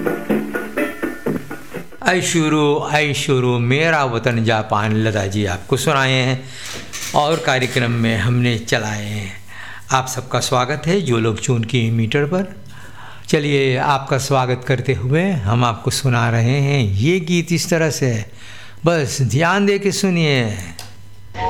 ऐ शुरू मेरा वतन जापान लता जी आपको सुनाए हैं और कार्यक्रम में हमने चलाए हैं। आप सबका स्वागत है जो लोग चून की मीटर पर। चलिए आपका स्वागत करते हुए हम आपको सुना रहे हैं ये गीत इस तरह से, बस ध्यान दे के सुनिए।